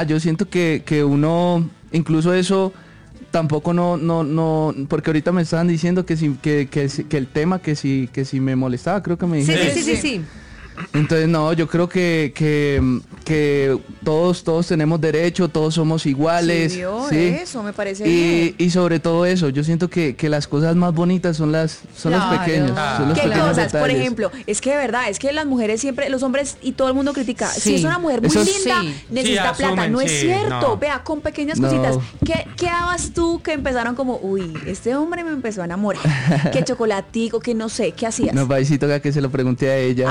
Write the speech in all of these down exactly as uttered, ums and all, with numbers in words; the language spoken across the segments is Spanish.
Yo siento que, que uno, incluso eso, tampoco no, no, no, porque ahorita me estaban diciendo que si, que, que, que el tema, que si, que si me molestaba, creo que me Sí, dijeron. sí, sí, sí, sí. Entonces no, yo creo que, que, que todos, todos tenemos derecho, todos somos iguales. Sí, vio, ¿sí? Eso me parece Y, bien. y sobre todo eso, yo siento que, que las cosas más bonitas son las son Claro. los pequeños. Son los ¿Qué pequeños cosas? Por detalles. ejemplo, es que de verdad, es que las mujeres siempre, los hombres y todo el mundo critica. Sí. Si es una mujer muy Eso linda, sí. necesita Sí, plata. asumen, No es sí, cierto. no. Vea, con pequeñas No. cositas. ¿Qué, ¿Qué dabas tú que empezaron como, uy, este hombre me empezó a enamorar? ¿Qué chocolatico? Que no sé, ¿qué hacías? No, paisito, toca que se lo pregunté a ella.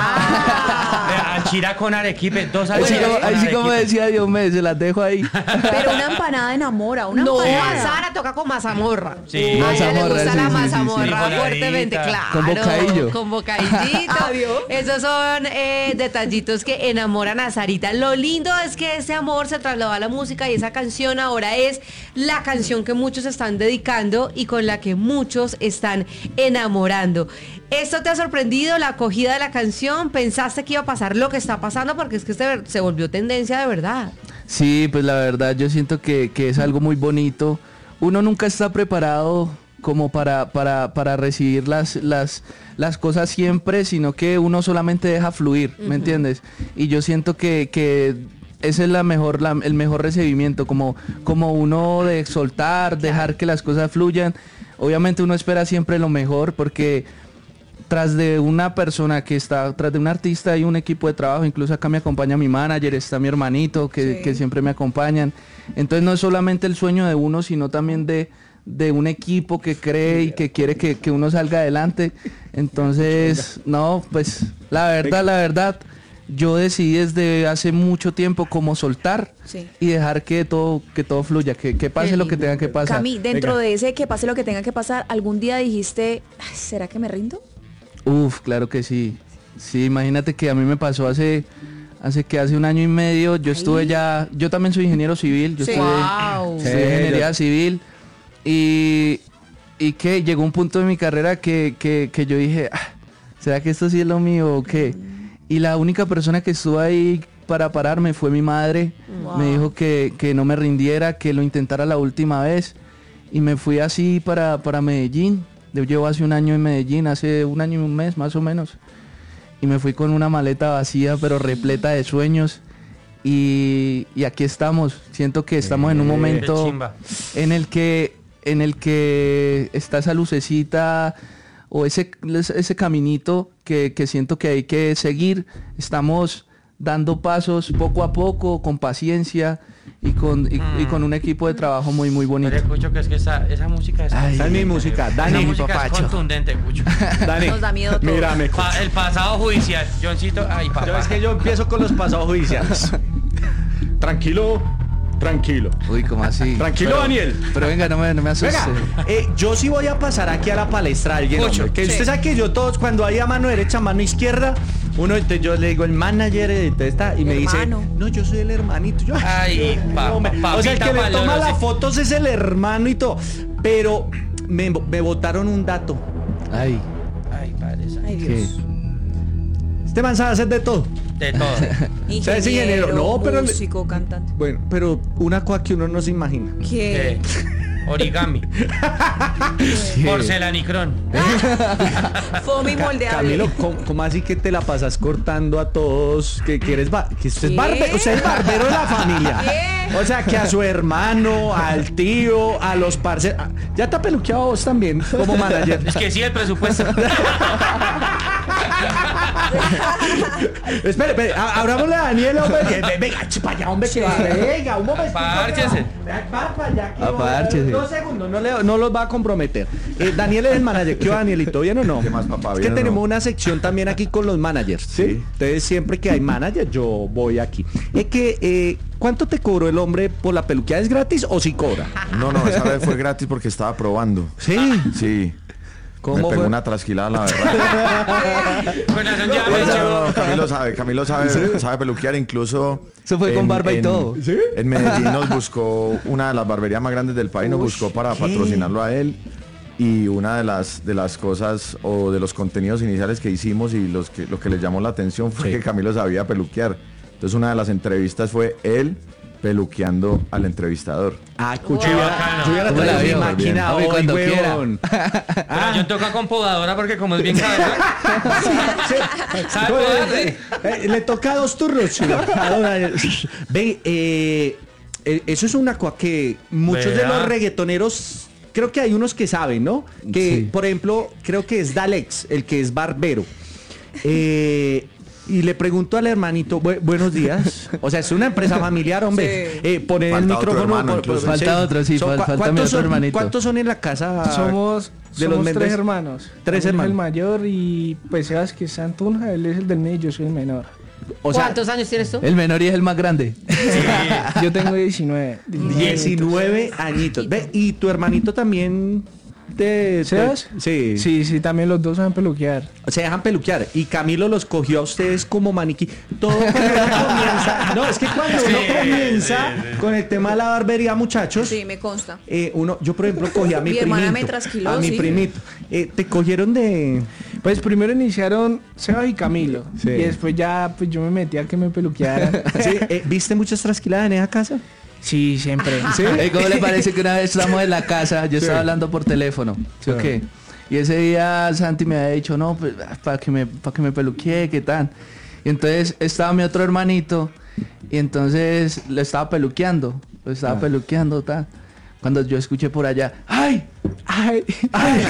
Ah, Achira con arequipe, dos Ahí sí, arequipes como, con ahí sí como arequipe. decía Dios me se las dejo ahí. pero una empanada enamora, una No, empanada. a Sara toca con mazamorra. Sí. A ella le Mazamorra, gusta sí, la sí, sí, sí. mazamorra Sí, fuertemente, voladita. claro. Con bocadillo. Con bocadillito. Ah, ¿vio? Esos son eh, detallitos que enamoran a Sarita. Lo lindo es que ese amor se trasladó a la música y esa canción ahora es la canción que muchos están dedicando y con la que muchos están enamorando. ¿Esto te ha sorprendido, la acogida de la canción? ¿Pensaste que iba a pasar lo que está pasando? Porque es que se, se volvió tendencia de verdad. Sí, pues la verdad yo siento que, que es algo muy bonito. Uno nunca está preparado como para, para, para recibir las, las, las cosas siempre, sino que uno solamente deja fluir, ¿me entiendes? Y yo siento que, que ese es la mejor, la, el mejor recibimiento, como, como uno de soltar, dejar que las cosas fluyan. Obviamente uno espera siempre lo mejor porque tras de una persona que está, tras de un artista hay un equipo de trabajo, incluso acá me acompaña mi manager, está mi hermanito que, Sí. que siempre me acompañan. Entonces no es solamente el sueño de uno, sino también de, de un equipo que cree y que quiere que, que uno salga adelante. Entonces, no, pues la verdad, la verdad, yo decidí desde hace mucho tiempo como soltar Sí. y dejar que todo, que todo fluya, que, que pase Qué lo que lindo. tenga que pasar. Cami, dentro Venga. de ese que pase lo que tenga que pasar, ¿algún día dijiste, "Ay, ¿será que me rindo? Uf, claro que sí. Sí, imagínate que a mí me pasó hace, hace que hace un año y medio. Yo estuve ya, yo también soy ingeniero civil. Yo Sí. estudié, Wow. estudié Sí, ingeniería yo- civil y, y que llegó un punto de mi carrera que, que, que yo dije, "Ah, ¿será que esto sí es lo mío o qué?" Y la única persona que estuvo ahí para pararme fue mi madre. Wow. Me dijo que, que no me rindiera, que lo intentara la última vez. Y me fui así para, para Medellín. Yo llevo hace un año en Medellín, hace un año y un mes más o menos. Y me fui con una maleta vacía, pero repleta de sueños. Y, y aquí estamos. Siento que estamos en un Eh, momento qué chimba. en el que en el que está esa lucecita o ese, ese caminito que, que siento que hay que seguir. Estamos dando pasos poco a poco, con paciencia y con, y, y con un equipo de trabajo muy muy bonito. Oye, Cucho, que es que esa, esa música es... Ay, esa es mi música. Dani, esa música papacho. es contundente, Cucho. Dani, Nos da miedo todo. mírame. Pa- el pasado judicial, Johncito, ay, Yo papá. es que yo empiezo con los pasados judiciales. Tranquilo, tranquilo. Uy, ¿cómo así? Tranquilo, Pero- Daniel. Pero venga, no me, no me asuste. Venga, eh, yo sí voy a pasar aquí a la palestra a alguien, Mucho. hombre, que Sí. usted sabe que yo todos, cuando hay a mano derecha, mano izquierda, uno, entonces yo le digo el manager, eh, entonces está, y me Hermano. dice, no, yo soy el hermanito. Yo, Ay, pa- hombre. pa- O sea, el que papita le toma valorosa. las fotos es el hermano y todo. Pero me, me botaron un dato. Ay, Ay, padre santo. Ay, ¿qué? Dios. Este man sabe hacer de todo. De todo. sea, es ingeniero. No, pero- músico, cantante. Bueno, pero una cosa que uno no se imagina. ¿Qué? Eh, origami. Porcelanicrón. Foamy Ca- moldeable. Camilo, ¿cómo, cómo así que te la pasas cortando a todos? Que, que eres ba- que usted es, ¿Qué? barbe- usted es barbero de la familia. ¿Qué? O sea, que a su hermano, al tío, a los parceros. ah, Ya te ha peluqueado vos también como manager. Es que sí, el presupuesto. Espere, espere, a- abrámosle a Daniel, hombre. que- ve- Venga, para allá, hombre, que va. Venga, un momento. Apárchese. Va para allá. que Apárchese. Dos segundos, no, le- no los va a comprometer. Eh, Daniel es el manager. ¿Qué va, Danielito? ¿Bien o no? ¿Qué más, papá? Es que ¿Bien o tenemos no? una sección también aquí con los managers. ¿sí? Sí. Entonces, siempre que hay manager, yo voy aquí. Es que, eh, ¿cuánto te cobró el hombre por la peluqueada? ¿Es gratis o sí cobra? No, no, esa vez fue gratis porque estaba probando. Sí. Sí. ¿Cómo Me pegó fue? una trasquilada, la verdad. Con razón ya No, me echó. no, no, Camilo sabe, Camilo sabe, sabe peluquear, incluso... Se fue con barba y todo. ¿Sí? En Medellín nos buscó una de las barberías más grandes del país, nos buscó para ¿qué? patrocinarlo a él. Y una de las de las cosas o de los contenidos iniciales que hicimos y los que, lo que les llamó la atención fue Sí. que Camilo sabía peluquear. Entonces una de las entrevistas fue él peluqueando al entrevistador. Ah, escucha, Wow. yo hubiera ¿Cómo la traído mi vio? máquina Papi, hoy, cuando huevón. Pero yo toca con podadora porque como es bien cabezón. ¿Sabe podar? Sí. Eh, le toca dos turnos, chico. Ve, eh, eh, eso es una cosa que muchos de Vea. los reggaetoneros, creo que hay unos que saben, ¿no? Que, Sí. por ejemplo, creo que es Dalex, el que es barbero. Eh, y le pregunto al hermanito, "Bu- buenos días. O sea, es una empresa familiar, hombre. Sí. Eh, poner el Falta otro micrófono. hermano, por- por- incluso. Falta otro, sí, Son- fal- ¿cu- falta mi ¿cuántos otro son- hermanito. ¿Cuántos son en la casa? Somos, de los somos Méndez? tres hermanos. Tres Yo soy hermanos. el mayor y pues Sebas que es Santunja, él es el del medio, yo soy el menor. O sea, ¿Cuántos años tienes tú? El menor y es el más grande. Yo tengo diecinueve. diecinueve añitos. Ve, y tu hermanito también te... ¿Sebas? te- sí. Sí, sí, también los dos saben peluquear. Se dejan peluquear. Y Camilo los cogió a ustedes como maniquí. Todo cuando uno comienza. No, es que cuando uno comienza con el tema de la barbería, muchachos. Sí, me consta. eh, uno, yo por ejemplo cogí a mi, Mi hermana primito. me trasquiló, a mi sí. primito. Eh, te cogieron de. Pues primero iniciaron Sebas y Camilo. Sí. Y después ya pues yo me metí a que me peluquearan. ¿Sí? Eh, ¿Viste muchas trasquiladas en esa casa? Sí, siempre. ¿Sí? Ey, ¿Cómo le parece que una vez estamos en la casa? Yo estaba hablando por teléfono. ¿Sí o qué? Y ese día Santi me había dicho, no, pues, para que me, para que me peluquee, ¿qué tal? Y entonces estaba mi otro hermanito y entonces lo estaba peluqueando, lo estaba Ah. peluqueando, tal. Cuando yo escuché por allá, ¡ay! Ay, ¡Ay!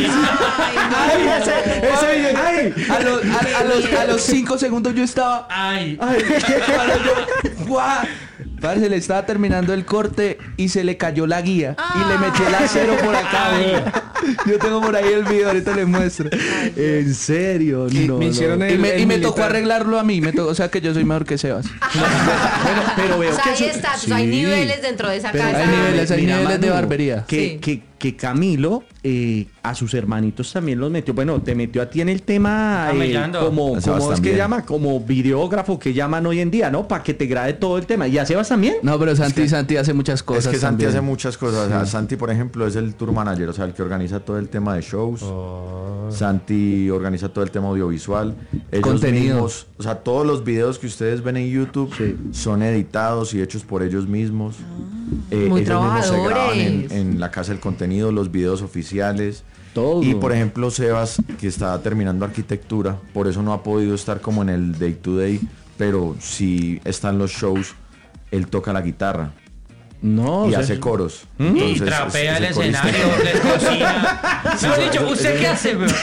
¡Ay! ¡Ese! ¡Ese! ¡Ay! A los, a, a los, a los cinco segundos yo estaba, Ay. ¡ay! Cuando yo, ¡guau! Parce, le estaba terminando el corte y se le cayó la guía y le metí el acero por acá. güey. Yo tengo por ahí el video, ahorita les muestro. ¿En serio? Y No, me no. hicieron Y el- me, el y me tocó militar. arreglarlo a mí, me tocó, o sea que yo soy mejor que Sebas. Bueno, pero veo O sea, que hay eso- estatus, hay sí. niveles dentro de esa Pero casa. Hay niveles, hay Mira, niveles de Manu, barbería. Que, Sí. que, que Camilo eh, a sus hermanitos también los metió. Bueno, te metió a ti en el tema eh, Camellando. como, A Sebas como es que también. llama, como videógrafo que llaman hoy en día, ¿no? Para que te grade todo el tema. ¿Y a Sebas también? No, pero Santi, Santi hace muchas cosas. Es que Santi también. hace muchas cosas. O sea, Santi, por ejemplo, es el tour manager, o sea, el que organiza todo el tema de shows. Santi organiza todo el tema audiovisual. Ellos Contenido. mismos, o sea, todos los videos que ustedes ven en YouTube Sí. son editados y hechos por ellos mismos. Eh, Muy ellos mismos se graban en, trabajadores. en la casa del contenido, los videos oficiales. Todo. Y por ejemplo, Sebas, que está terminando arquitectura, por eso no ha podido estar como en el day to day, pero sí están los shows, él toca la guitarra No, y o sea, hace coros. Y Entonces, trapea es- el es corista. escenario, les cocina. Mejor dicho, ¿usted qué hace, güey?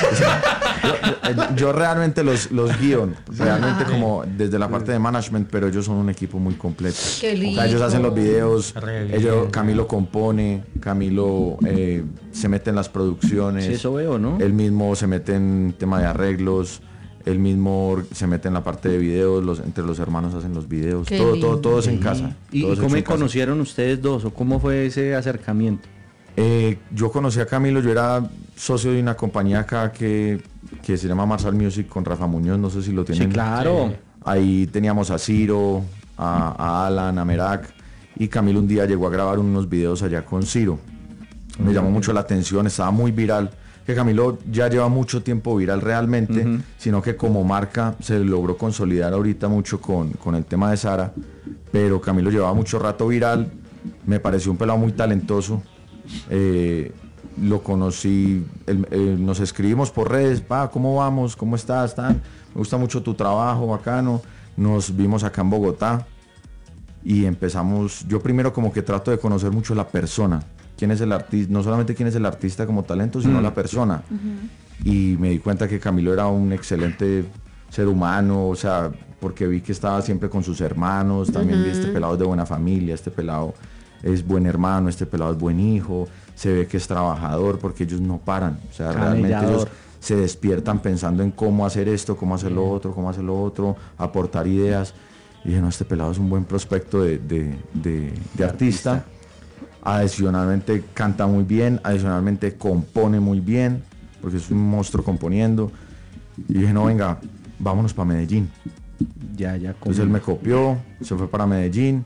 Yo, yo realmente los, los guío, realmente como desde la parte de management, pero ellos son un equipo muy completo. Qué O sea, ellos rico. hacen los videos, Re bien. ellos, Camilo compone, Camilo eh, se mete en las producciones. Sí, eso veo, ¿no? Él mismo se mete en tema de arreglos, él mismo se mete en la parte de videos, los, entre los hermanos hacen los videos, Qué todo, lindo. todo, todo es en casa. ¿Y, todo y es cómo hecho se en casa. conocieron ustedes dos? ¿O cómo fue ese acercamiento? Eh, yo conocí a Camilo, yo era socio de una compañía acá que, que se llama Marsal Music con Rafa Muñoz, no sé si lo tienen. Sí, claro. Ahí teníamos a Ciro, a, a Alan, a Merak, y Camilo un día llegó a grabar unos videos allá con Ciro. Me llamó mucho la atención, estaba muy viral, que Camilo ya lleva mucho tiempo viral realmente, Ujú. sino que como marca se logró consolidar ahorita mucho con, con el tema de Sara, pero Camilo llevaba mucho rato viral, me pareció un pelado muy talentoso. Eh, lo conocí, él- eh, nos escribimos por redes, pa, ¿cómo vamos? ¿Cómo estás? Tan? Me gusta mucho tu trabajo, bacano. Nos vimos acá en Bogotá y empezamos, yo primero como que trato de conocer mucho la persona, quién es el artista, no solamente quién es el artista como talento, sino Mm. la persona. Y me di cuenta que Camilo era un excelente ser humano, o sea, porque vi que estaba siempre con sus hermanos, también vi este pelado es de buena familia, este pelado es buen hermano, este pelado es buen hijo, se ve que es trabajador porque ellos no paran, o sea, realmente Camellador. ellos se despiertan pensando en cómo hacer esto, cómo hacer lo otro, cómo hacer lo otro, aportar ideas. Y dije, no, este pelado es un buen prospecto de, de- de- de artista. Adicionalmente canta muy bien, adicionalmente compone muy bien, porque es un monstruo componiendo. Y dije, no, venga, vámonos para Medellín. Ya, ya. Entonces él me copió, se fue para Medellín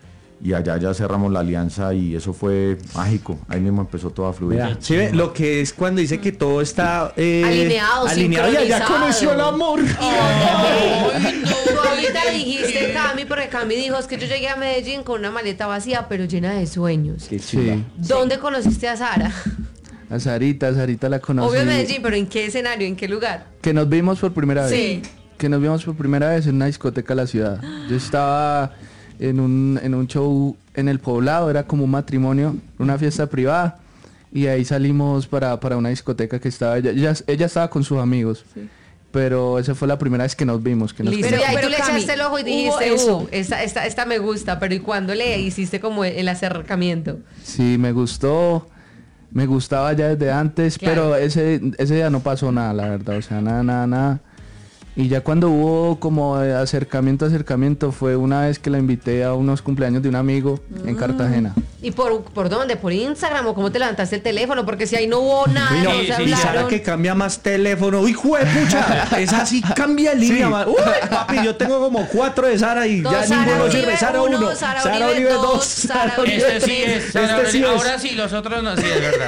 y allá ya cerramos la alianza y eso fue mágico. Ahí mismo empezó todo a fluir. Vea, ¿sí ve? Lo que es cuando dice que todo está eh, Alineado, alineado y allá sincronizado. conoció el amor. Ay, tú ahorita dijiste Cami, porque Cami dijo es que yo llegué a Medellín con una maleta vacía, pero llena de sueños. Qué chimba. Sí. ¿Dónde conociste a Sara? A Sarita, a Sarita la conocí. Obvio en Medellín, pero ¿en qué escenario? ¿En qué lugar? Que nos vimos por primera vez. Sí. Que nos vimos por primera vez en una discoteca de la ciudad. Yo estaba en un, en un show en el Poblado, era como un matrimonio, una fiesta privada. Y ahí salimos para, para una discoteca que estaba, ella, ella, ella estaba con sus amigos. Sí. Pero esa fue la primera vez que nos vimos. Que nos Listo, Pero- y ahí pero, tú le Cami, echaste el ojo y hubo dijiste, eso. uh, esta, esta, esta me gusta, pero ¿y cuándo le hiciste como el acercamiento? Sí, me gustó. Me gustaba ya desde antes, Claro. pero ese, ese día no pasó nada, la verdad. O sea, nada, nada, nada. Y ya cuando hubo como eh, acercamiento, acercamiento, fue una vez que la invité a unos cumpleaños de un amigo en Cartagena. ¿Y por, por dónde? ¿Por Instagram o cómo te levantaste el teléfono? Porque si ahí no hubo nada, Uy, no, no se sí, sí, y Sara hablaron. que cambia más teléfono. ¡Uy, juepucha! Es así, cambia línea. man. Uy, papi, yo tengo como cuatro de Sara y Dos, ya Sara ninguno Uribe sirve. Sara uno, uno, Sara Sara Uribe Uribe dos, dos, Sara Sara Uribe Uribe Este sí tres. es. Sara Este sí Uribe. es. Ahora sí, los otros no, sí es verdad.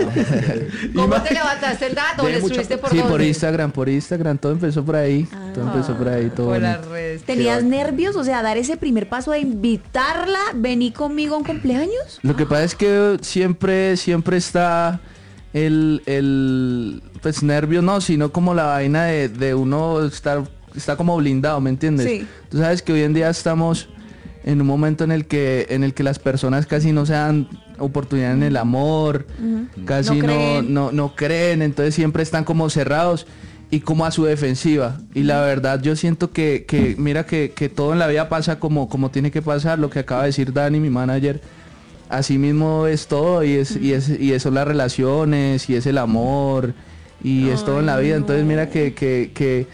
¿Cómo te levantaste el dato? De ¿Le mucho- estuviste por Sí, dónde? por Instagram, por Instagram, todo empezó por ahí. Todo empezó por ahí, todo. Por las bonito. redes. ¿Tenías nervios? O sea, dar ese primer paso de invitarla, vení conmigo a un cumpleaños. Lo que pasa es que siempre, siempre está el, el pues nervio, no, sino como la vaina de, de uno estar, está como blindado, ¿me entiendes? Sí. Tú sabes que hoy en día estamos en un momento en el que, en el que las personas casi no se dan oportunidad en el amor, casi No no, creen. no, no creen, entonces siempre están como cerrados y como a su defensiva. Y la verdad yo siento que, que mira que, que todo en la vida pasa como, como tiene que pasar, lo que acaba de decir Dani, mi manager. Así mismo es todo y es, y es, y eso las relaciones y es el amor y es todo en la vida. Entonces mira que, que, que,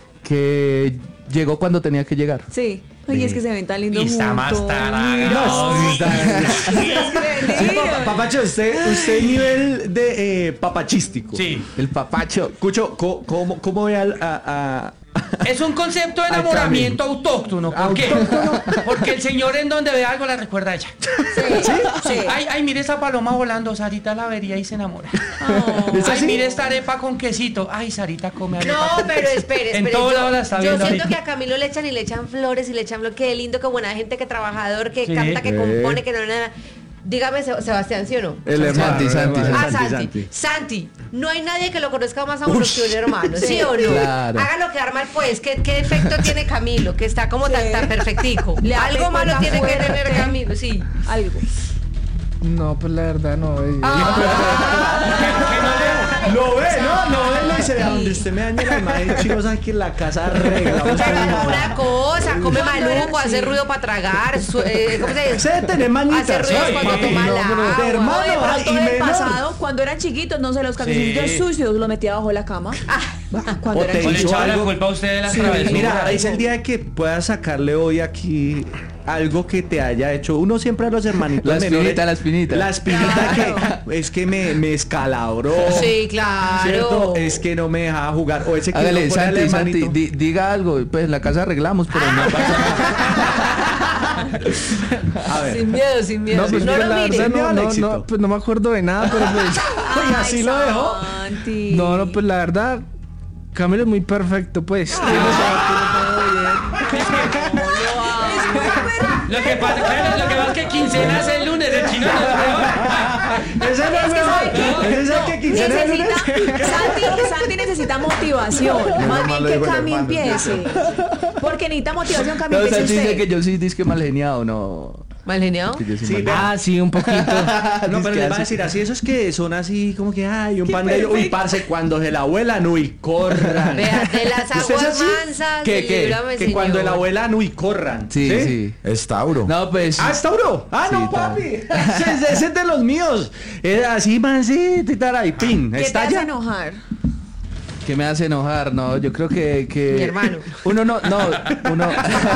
que llegó cuando tenía que llegar. Sí. Ay, es que se ven tan lindos Y está más juntos. taragado. No, sí, está- Sí, papá- papacho, usted, usted nivel de eh, papachístico. Sí. El papacho. Escucho, co- ¿cómo, cómo ve al, a, a- Es un concepto de enamoramiento autóctono. ¿Por qué? Porque el señor en donde ve algo la recuerda a ella. Sí, sí. Ay, ay, mire esa paloma volando, Sarita la vería y se enamora. ¿Es Ay, así? mire esta arepa con quesito. Ay, Sarita come arepa. No, pero espere, espere. En todo yo, lado la está yo viendo siento ahorita. que a Camilo le echan y le echan flores y le echan lo que lindo, que buena gente, que trabajador, que Sí. canta, que Sí. compone, que no nada. Dígame, Se- Sebastián, ¿sí o no? El hermano, Santi, el Santi, hermano, Ah, Santi, Santi. Santi. Santi, no hay nadie que lo conozca más a uno que un hermano, ¿sí, Sí. o no? Claro. Hágalo quedar mal, pues. ¿Qué, qué defecto tiene Camilo? Que está como tan, Sí. tan perfectico. Le Algo aplicó malo la tiene que fuerte. tener Camilo, sí. Algo. No, pues la verdad no. eh, Lo ve, no, no ve, lo dice, a donde usted me dañe la imagen, chino, sabe que en la casa arreglamos Pero todo. alguna cosa, come Cuando era maluco, hace así. ruido para tragar, su- eh, ¿cómo se Se debe tener mañitas. Hace ruidos Ay, cuando papi, toma no, el pero agua. de hermano, Oye, pero ay, todo y el menor. pasado, cuando eran chiquitos, no sé, los calzoncillos Sí. sucios los metía bajo la cama. Cuando O eran te O le hizo echaba la algo. culpa a usted de las Sí, travesuras. mira, es el día de que puedas sacarle hoy aquí algo que te haya hecho. Uno siempre a los hermanitos La menores. espinita, la espinita. La espinita que es que me, me escalabró. Sí, claro. ¿Cierto? Es que no me dejaba jugar. O ese que Hágale, uno pone al Santi, Santi, hermanito. di- diga algo. Pues en la casa arreglamos, pero no pasa nada. A ver. Sin miedo, sin miedo. No, pues no mira, lo la mire. verdad Miedo al no, no, éxito. no, pues no me acuerdo de nada, pero pues... Oye, así lo dejó. Santi. No, no, pues la verdad, Camilo es muy perfecto, pues. Tiene todo bien. Lo que pasa, claro, lo que pasa es que quincena es el lunes, el chino no es peor. Ese no es mejor. Ese es el que quincena de lunes. Necesita, Santi, Santi necesita motivación. Más bien que Cami empiece. Porque necesita motivación, Cami No, empiece Santi dice usted. que yo sí disque mal geniado, no. ¿Mal geniado? Que yo sí Sí, mal- vea. Ah, sí, un poquito. No, Es pero que les va a así- decir así, esos que son así como que ay, un pan de ellos. Uy, parce, cuando se la abuelan, uy, corran. Vea, de las ¿Usted es aguas así? mansas, que, que, líbrame, que cuando señor. la abuelan, uy, corran. Sí, sí. Es Tauro. No, pues. Ah, es Tauro. Ah, Sí, no, Tauro. papi. Ese, es- ese es de los míos. Es así, mancito y tal, ahí, pin. ¿Qué te Está hace ya. enojar? ¿Qué me hace enojar? No, yo creo que, que Mi hermano. uno no, no, uno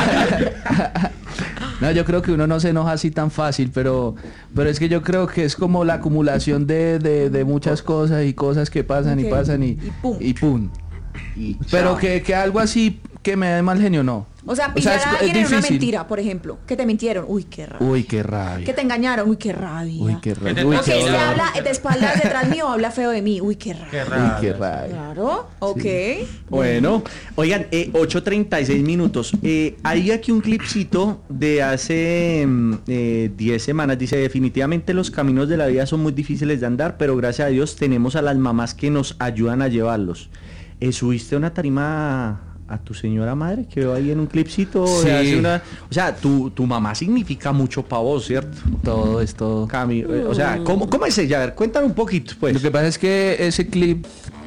no, yo creo que uno no se enoja así tan fácil, pero, pero es que yo creo que es como la acumulación de, de, de muchas cosas y cosas que pasan Ok. y pasan y, Y pum. y pum. Y Pero chao. que, que algo así que me dé mal genio, no. O sea, O pillar sea, es- a alguien es en una difícil. mentira, por ejemplo. Que te mintieron. Uy, qué rabia. Uy, qué rabia. Que te engañaron. Uy, qué rabia. Uy, qué rabia. te Uy, O que qué este dolor. habla de espaldas detrás mío, habla feo de mí. Uy, qué rabia. Qué Uy, raro. qué rabia. Claro, ok. Bueno, oigan, eh, ocho treinta y seis minutos. Eh, hay aquí un clipcito de hace mm, eh, diez semanas. Dice, definitivamente los caminos de la vida son muy difíciles de andar, pero gracias a Dios tenemos a las mamás que nos ayudan a llevarlos. Eh, ¿Subiste una tarima a, a tu señora madre que veo ahí en un clipcito? de Sí. hace una- o sea, tu, tu mamá significa mucho para vos, ¿cierto? Todo es todo. Cami, eh, o sea, ¿cómo, ¿cómo es ella? A ver, cuéntame un poquito, pues. Lo que pasa es que ese clip,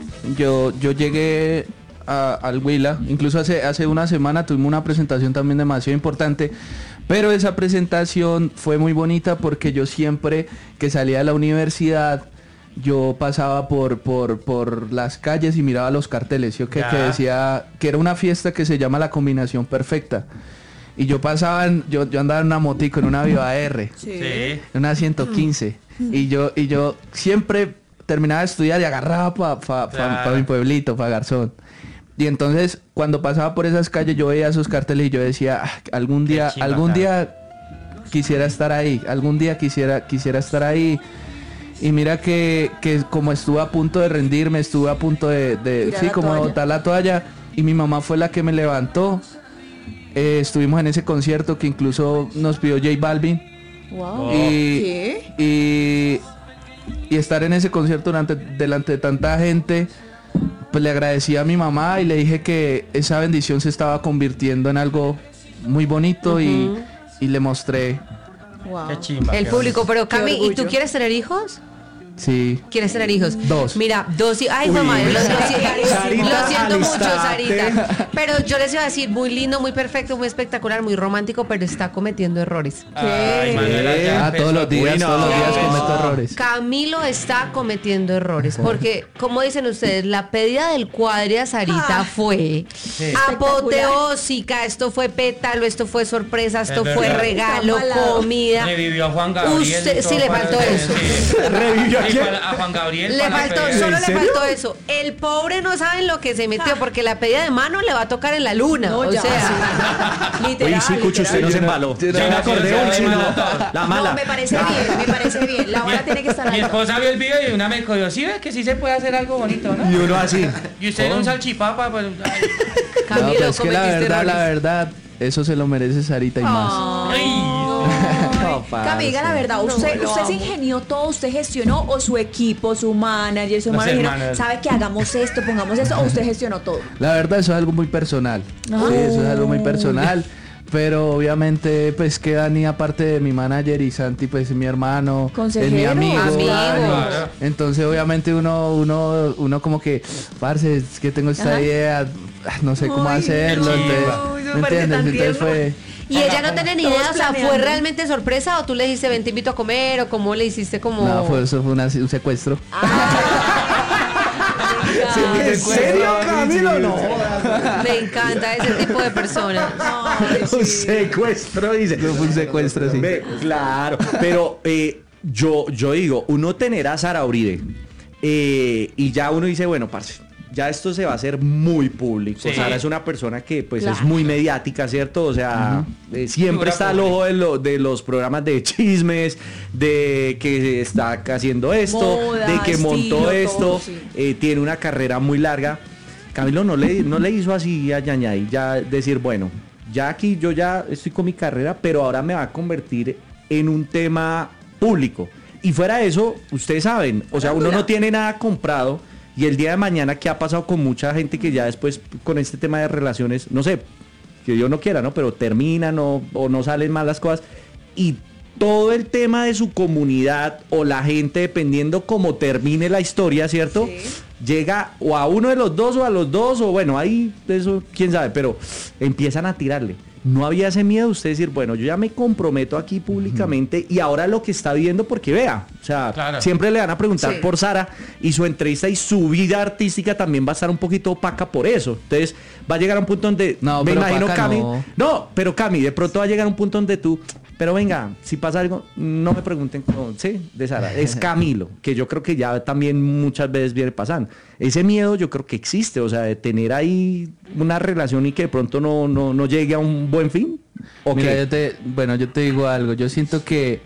yo, yo llegué a- al Huila, incluso hace, hace una semana tuvimos una presentación también demasiado importante, pero esa presentación fue muy bonita porque yo siempre que salía de la universidad, yo pasaba por, por, por las calles y miraba los carteles, ¿sí o qué? Ya. Que decía que era una fiesta que se llama La Combinación Perfecta. Y yo pasaba, en- yo, yo andaba en una motico, en una Viva R. Sí. En una ciento quince. Y yo, y yo siempre terminaba de estudiar y agarraba para pa, pa- Claro. pa mi pueblito, para Garzón. Y entonces, cuando pasaba por esas calles, yo veía esos carteles y yo decía, "Ah, algún Qué día, chimba, algún cara". día quisiera estar ahí, algún día quisiera, quisiera estar ahí. Y mira que, que como estuve a punto de rendirme, estuve a punto de, de Tirar sí, la como de toalla. botar la toalla. Y mi mamá fue la que me levantó. Eh, estuvimos en ese concierto que incluso nos pidió J Balvin. Wow. Y, ¿Qué? y, y estar en ese concierto durante, delante de tanta gente, pues le agradecí a mi mamá y le dije que esa bendición se estaba convirtiendo en algo muy bonito y, y le mostré, Wow. Qué chimba. El qué público, pero Qué Cami, ¿y tú orgullo. quieres tener hijos? sí. ¿Quieres tener hijos? Dos. Mira, dos y... Ay, mamá, lo, lo siento, Sarita, lo siento mucho, alistate. Sarita. Pero yo les iba a decir, muy lindo, muy perfecto, muy espectacular, muy romántico, pero está cometiendo errores. Ay, Manuela, ya Ah, empezó. todos los días, Bueno. todos los días ¿Qué? cometo errores. Camilo está cometiendo errores, porque, como dicen ustedes, la pedida del cuadri a Sarita Ah. fue apoteósica, esto fue pétalo, esto fue sorpresa, esto Es fue verdad. regalo, Está malado. comida. Revivió a Juan Gabriel. Usted- y todo sí, le para- faltó eso. Sí. ¿Revivió a Sí, quién? para- a Juan Gabriel. Le para faltó, pedir. solo ¿En le serio? faltó eso. El pobre no sabe en lo que se metió, porque la pedida de mano le va a tocar en la luna. No, o ya, sea, Literal, Oye, sí, Cucho, usted literal. no se embaló. Yo no- Ya me acordé, yo no- Olsi, yo no. no- La mala. No, me parece bien, me parece bien. La hora tiene que estar Mi alta. esposa vio el video y una me cogió. Sí, ve que sí se puede hacer algo bonito, ¿no? Y uno así. Y usted era un salchipapa, pues. ay. No, Camilo, pero es que la cometiste verdad, la errores. verdad, eso se lo merece Sarita y más. Ay. No, Cami, diga la verdad, usted, lo usted se amo. ingenió todo, usted gestionó, o su equipo, su manager, su Los manager, hermanos. sabe que hagamos esto, pongamos esto, o usted gestionó todo. La verdad, eso es algo muy personal. Ah. Sí, eso es algo muy personal. Pero obviamente, pues que Dani, aparte de mi manager y Santi, pues es mi hermano, es mi Consejero. amigo. Amigo. Dani. Claro. Entonces, obviamente, uno, uno, uno como que, parce, es que tengo esta Ajá. idea, no sé cómo Ay, hacerlo. no. Entonces, Uy, me ¿me parece entiendes? tan Entonces tierno. fue. Y ella no tenía ni idea, Todos o sea, ¿fue planeando. realmente sorpresa o tú le dijiste, ven, te invito a comer o cómo le hiciste como... No, fue, eso fue una- un secuestro. ¿En serio, Camilo? No. Me encanta ese tipo de personas. Un secuestro, dice. No fue un secuestro, sí. Ve, claro, pero eh, yo, yo digo, uno tener a Sara Uribe eh, y ya uno dice, bueno, parce, ya esto se va a hacer muy público. Sí. Sara es una persona que pues Claro. es muy mediática, ¿cierto? O sea, eh, siempre Figura está al pública. ojo de, lo- de los programas de chismes, de que está haciendo esto, Moda, de que montó estilo, esto, todo, sí. eh, tiene una carrera muy larga. Camilo no le, no le hizo así a Yañay, ya decir, bueno, ya aquí yo ya estoy con mi carrera, pero ahora me va a convertir en un tema público. Y fuera de eso, ustedes saben, o sea, uno no tiene nada comprado y el día de mañana, ¿qué ha pasado con mucha gente que ya después con este tema de relaciones, no sé, que Dios no quiera, ¿no? Pero terminan o, o no salen mal las cosas y todo el tema de su comunidad o la gente, dependiendo cómo termine la historia, ¿cierto? Llega o a uno de los dos o a los dos, o bueno, ahí eso quién sabe, pero empiezan a tirarle. No había ese miedo de usted decir, bueno, yo ya me comprometo aquí públicamente y ahora lo que está viendo, porque vea, o sea, Claro. siempre le van a preguntar Sí. por Sara y su entrevista y su vida artística también va a estar un poquito opaca por eso. Entonces va a llegar a un punto donde, No, me pero imagino opaca Cami, no. no, pero Cami, de pronto va a llegar a un punto donde tú, Pero venga, si pasa algo, no me pregunten, no, sí, de Sara, es Camilo, que yo creo que ya también muchas veces viene pasando. Ese miedo yo creo que existe, o sea, de tener ahí una relación y que de pronto no, no, no llegue a un buen fin. ¿O Mira, qué? yo te, bueno, yo te digo algo, yo siento que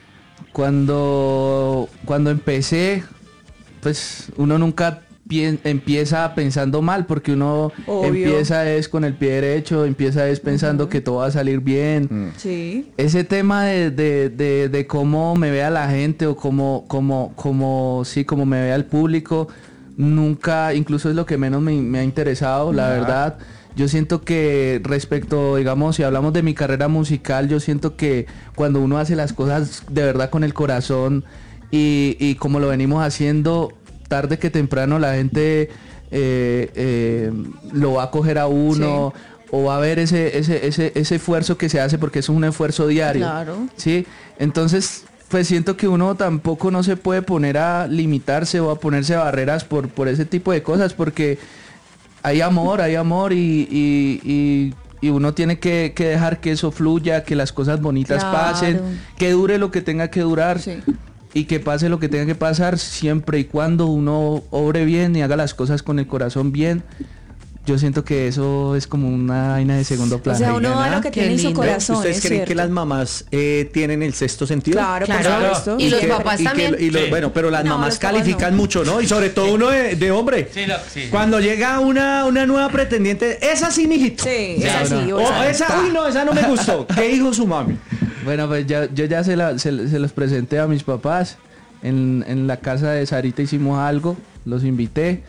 cuando, cuando empecé, pues uno nunca pien- empieza pensando mal, porque uno Obvio. empieza es con el pie derecho, empieza es pensando que todo va a salir bien. Sí. Ese tema de, de, de, de cómo me vea la gente o cómo, cómo, cómo, sí, cómo me vea el público, nunca, incluso es lo que menos me, me ha interesado, la verdad. Yo siento que respecto, digamos, si hablamos de mi carrera musical, yo siento que cuando uno hace las cosas de verdad con el corazón y, y como lo venimos haciendo, tarde que temprano la gente eh, eh, lo va a coger a uno. Sí. O va a ver ese, ese, ese, ese esfuerzo que se hace, porque es un esfuerzo diario. Claro. ¿Sí? Entonces, pues siento que uno tampoco no se puede poner a limitarse o a ponerse barreras por, por ese tipo de cosas, porque hay amor, hay amor y, y, y, y uno tiene que, que dejar que eso fluya, que las cosas bonitas Claro. pasen, que dure lo que tenga que durar. Sí. Y que pase lo que tenga que pasar, siempre y cuando uno obre bien y haga las cosas con el corazón bien. Yo siento que eso es como una vaina de segundo plano. O sea, uno da Oigan, lo que qué tiene en su lindo. corazón. ¿Ustedes es creen que cierto. las mamás eh, tienen el sexto sentido? Claro, por Claro. supuesto. Y los que- papás y que- también. y los- Sí. Bueno, pero las No, mamás los papás califican no. mucho, ¿no? Y sobre todo uno de, de hombre. Sí, lo- sí. Cuando llega una, una nueva pretendiente, esa sí, mijito. Sí, es Claro, así. no. o O sea, esa, uy, no, esa no me gustó. ¿Qué dijo su mami? Bueno, pues ya, yo ya se, la- se, se los presenté a mis papás. En, en la casa de Sarita hicimos algo, los invité.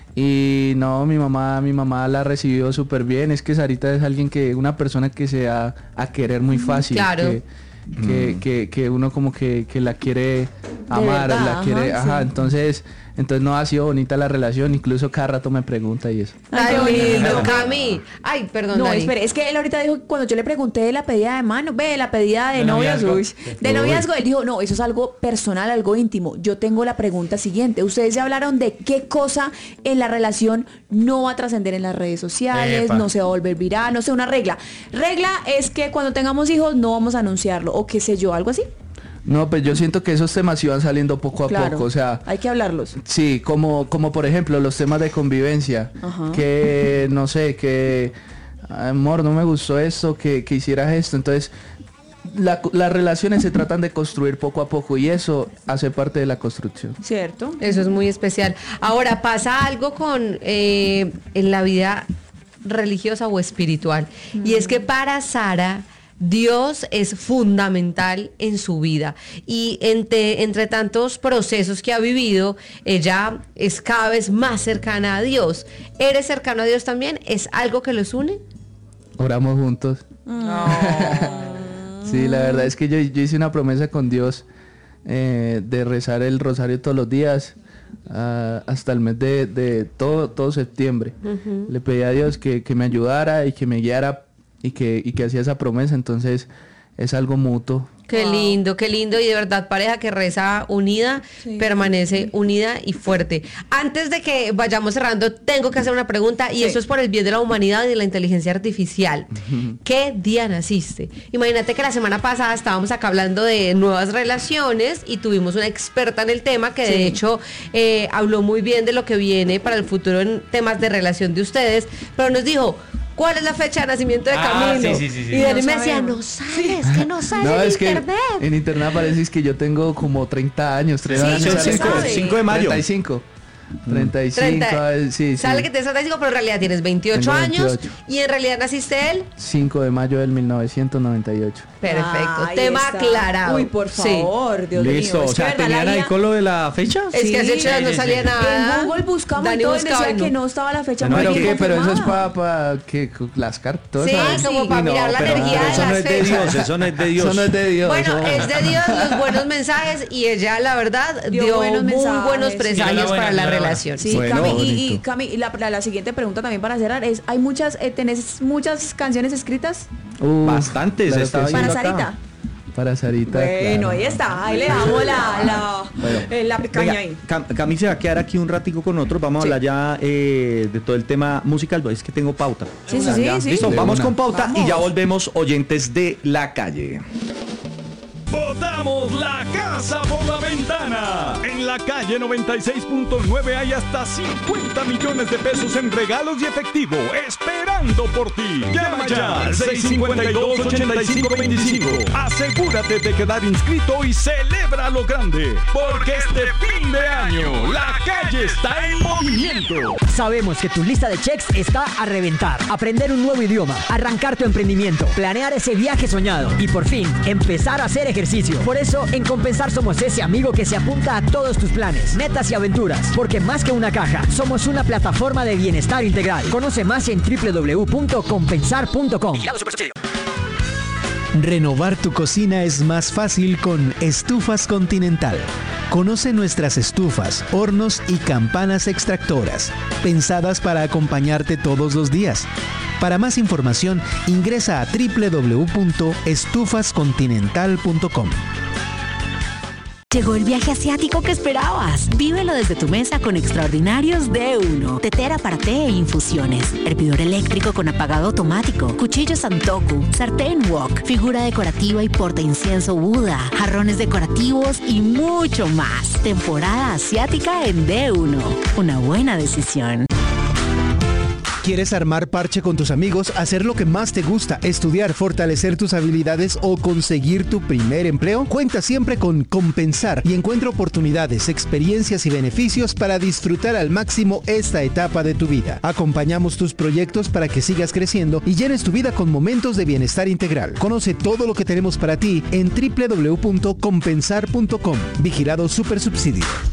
Y no, mi mamá, mi mamá la recibió súper bien. Es que Sarita es alguien que, una persona que se da a querer muy fácil. Claro. Que, que, que, que uno como que, que la quiere amar, verdad, la quiere, ajá, ajá, sí. entonces, entonces no ha sido bonita la relación, incluso cada rato me pregunta y eso. Ay, Ay, qué lindo, bonito. Cami. Ay, perdón, No, Dani. espere, es que él ahorita dijo, cuando yo le pregunté de la pedida de mano, ve, la pedida de, De noviazgo, noviazgo. uy, de noviazgo, él dijo, no, eso es algo personal, algo íntimo. Yo tengo la pregunta siguiente, ustedes ya hablaron de qué cosa en la relación no va a trascender en las redes sociales, Epa. no se va a volver viral, no sé, una regla. Regla es que cuando tengamos hijos no vamos a anunciarlo, o qué sé yo, algo así. No, pues yo siento que esos temas iban saliendo poco a Claro, poco, o sea, hay que hablarlos. sí, como, como por ejemplo los temas de convivencia, Ajá. que no sé, que amor, no me gustó esto, que, que hicieras esto, entonces la- las relaciones se tratan de construir poco a poco y eso hace parte de la construcción. ¿Cierto? Eso es muy especial. Ahora, pasa algo con eh, en la vida religiosa o espiritual. Y es que para Sara, Dios es fundamental en su vida. Y entre, entre tantos procesos que ha vivido, ella es cada vez más cercana a Dios. ¿Eres cercano a Dios también? ¿Es algo que los une? Oramos juntos. Sí, la verdad es que yo, yo hice una promesa con Dios eh, de rezar el rosario todos los días ah, hasta el mes de, de todo, todo septiembre. Le pedí a Dios que, que me ayudara y que me guiara y que, y que hacía esa promesa, entonces es algo mutuo. Qué Wow. lindo, qué lindo. Y de verdad, pareja que reza unida, Sí. permanece unida y fuerte. Antes de que vayamos cerrando, tengo que hacer una pregunta y Sí. eso es por el bien de la humanidad y de la inteligencia artificial. ¿Qué día naciste? Imagínate que la semana pasada estábamos acá hablando de nuevas relaciones y tuvimos una experta en el tema que Sí. de hecho eh, habló muy bien de lo que viene para el futuro en temas de relación de ustedes, pero nos dijo... ¿Cuál es la fecha de nacimiento de Ah, Camilo? sí, sí, sí, sí. Y Dani No me decía, sabemos. no sabes, que no sale No, en es que internet. en internet aparece es que yo tengo como treinta años, treinta Sí, años. no se sale- sabe. cinco de mayo. treinta y cinco. treinta y cinco, treinta. eh, sí, sí. Sale que tienes treinta y cinco, pero en realidad tienes veintiocho Tengo años veintiocho. y en realidad naciste él. cinco de mayo del mil novecientos noventa y ocho. Perfecto, Ahí tema está. aclarado. Uy, por Sí. favor, Dios Listo, mío. o es que sea, verdad, la ¿tenían ahí vida- con lo de la fecha? Es que hace Sí. ocho días no Sí, sí, salía sí. nada. En Google buscamos Dani y todo y buscaba decía y no. que no estaba la fecha No, muy Pero hay bien qué, pero eso es confirmada. para que las cartas. Sí, ¿sabes? como sí. para No, mirar la pero- energía pero de eso las no es de fechas. Dios, eso no es de Dios. Eso no es de Dios. Bueno, eso- es de Dios los buenos mensajes y ella, la verdad, Dio dio, buenos muy mensajes. buenos Sí. presagios Enhorabuena, para la enhorabuena. relación. Sí, Bueno, Cami, y, bonito. y Cami, y la, la, la siguiente pregunta también para cerrar es, ¿hay muchas, eh, tenés muchas canciones escritas Uf, Bastantes, claro estaba que sí. para viendo acá. Sarita? Para Sarita. Bueno, claro. ahí está, ahí le damos la, la, Bueno, eh, la picaña Venga, ahí. Cam- Cami se va a quedar aquí un ratico con nosotros. Vamos Sí. a hablar ya eh, de todo el tema musical. Es que tengo pauta. Sí, sí, sí, Ya. sí. Listo, De vamos una. con pauta y Vamos. ya volvemos, oyentes de la calle. ¡Botamos la casa por la ventana! En la calle noventa y seis punto nueve hay hasta cincuenta millones de pesos en regalos y efectivo esperando por ti. Llama ya al seis cinco dos, ocho cinco dos cinco. Asegúrate de quedar inscrito y celebra lo grande. Porque este fin de año la calle está en movimiento. Sabemos que tu lista de checks está a reventar. Aprender un nuevo idioma, arrancar tu emprendimiento, planear ese viaje soñado y por fin empezar a hacer ejercicio. Por eso en Compensar somos ese amigo que se apunta a todos tus planes, metas y aventuras. Porque más que una caja, somos una plataforma de bienestar integral. Conoce más en doble u doble u doble u punto compensar punto com. Renovar tu cocina es más fácil con Estufas Continental. Conoce nuestras estufas, hornos y campanas extractoras, pensadas para acompañarte todos los días. Para más información, ingresa a doble u doble u doble u punto estufas continental punto com. Llegó el viaje asiático que esperabas. Vívelo desde tu mesa con extraordinarios D uno. Tetera para té e infusiones. Hervidor eléctrico con apagado automático. Cuchillo Santoku. Sartén wok. Figura decorativa y porta incienso Buda. Jarrones decorativos y mucho más. Temporada asiática en D uno. Una buena decisión. ¿Quieres armar parche con tus amigos, hacer lo que más te gusta, estudiar, fortalecer tus habilidades o conseguir tu primer empleo? Cuenta siempre con Compensar y encuentra oportunidades, experiencias y beneficios para disfrutar al máximo esta etapa de tu vida. Acompañamos tus proyectos para que sigas creciendo y llenes tu vida con momentos de bienestar integral. Conoce todo lo que tenemos para ti en doble u doble u doble u punto compensar punto com. Vigilado Supersubsidio.